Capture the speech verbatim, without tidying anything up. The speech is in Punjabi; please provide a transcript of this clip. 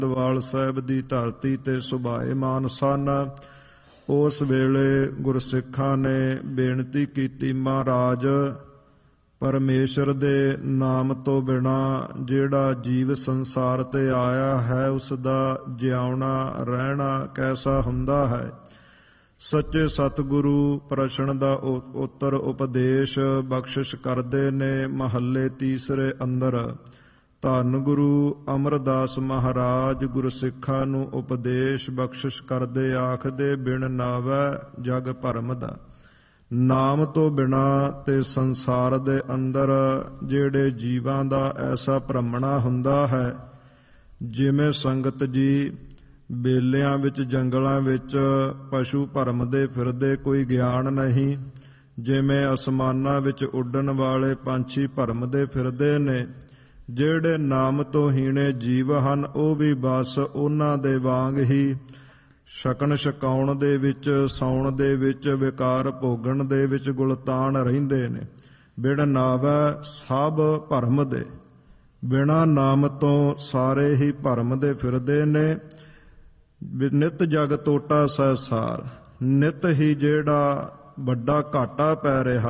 ਦਵਾਲ ਸਾਹਿਬ ਦੀ ਧਰਤੀ ਤੇ ਸੁਭਾਏਮਾਨ ਸਨ। ਉਸ ਵੇਲੇ ਗੁਰਸਿੱਖਾਂ ਨੇ ਬੇਨਤੀ ਕੀਤੀ, ਮਹਾਰਾਜ ਪਰਮੇਸ਼ਰ ਦੇ ਨਾਮ ਤੋਂ ਬਿਨਾ ਜਿਹੜਾ ਜੀਵ ਸੰਸਾਰ ਤੇ ਆਇਆ ਹੈ ਉਸ ਦਾ ਜਿਉਣਾ ਰਹਿਣਾ ਕੈਸਾ ਹੁੰਦਾ ਹੈ। ਸੱਚੇ ਸਤਿਗੁਰੂ ਪ੍ਰਸ਼ਨ ਦਾ ਉੱਤਰ ਉਪਦੇਸ਼ ਬਖਸ਼ਿਸ਼ ਕਰਦੇ ਨੇ। ਮਹੱਲੇ ਤੀਸਰੇ ਅੰਦਰ ਧੰਨ ਗੁਰੂ ਅਮਰਦਾਸ ਮਹਾਰਾਜ ਗੁਰਸਿੱਖਾਂ ਨੂੰ ਉਪਦੇਸ਼ ਬਖਸ਼ਿਸ਼ ਕਰਦੇ ਆਖਦੇ, ਬਿਨ ਨਾਵੈ ਜਗ ਭਰਮ ਦਾ। ਨਾਮ ਤੋਂ ਬਿਨਾ ਤੇ ਸੰਸਾਰ ਦੇ ਅੰਦਰ ਜਿਹੜੇ ਜੀਵਾਂ ਦਾ ਐਸਾ ਭ੍ਰਮਣਾ ਹੁੰਦਾ ਹੈ, ਜਿਵੇਂ ਸੰਗਤ ਜੀ ਬੇਲਿਆਂ ਵਿੱਚ ਜੰਗਲਾਂ ਵਿੱਚ ਪਸ਼ੂ ਭਰਮਦੇ ਫਿਰਦੇ, ਕੋਈ ਗਿਆਨ ਨਹੀਂ। ਜਿਵੇਂ ਅਸਮਾਨਾਂ ਵਿੱਚ ਉੱਡਣ ਵਾਲੇ ਪੰਛੀ ਭਰਮਦੇ ਫਿਰਦੇ ਨੇ, ਜਿਹੜੇ ਨਾਮ ਤੋਂ ਹੀਣੇ ਜੀਵ ਹਨ ਉਹ ਵੀ ਬਸ ਉਹਨਾਂ ਦੇ ਵਾਂਗ ਹੀ ਛਕਣ ਛਕਾਉਣ ਦੇ ਵਿੱਚ, ਸੌਣ ਦੇ ਵਿੱਚ, ਵਿਕਾਰ ਭੋਗਣ ਦੇ ਵਿੱਚ ਗੁਲਤਾਨ ਰਹਿੰਦੇ ਨੇ। ਬਿਨ ਨਾਵੈ ਸਭ ਭਰਮ ਦੇ, ਬਿਨਾਂ ਨਾਮ ਤੋਂ ਸਾਰੇ ਹੀ ਭਰਮਦੇ ਫਿਰਦੇ ਨੇ। ਨਿਤ ਜਗ ਤੋਟਾ ਸਹਿਸਾਰ, ਨਿਤ ਹੀ ਜਿਹੜਾ ਵੱਡਾ ਘਾਟਾ ਪੈ ਰਿਹਾ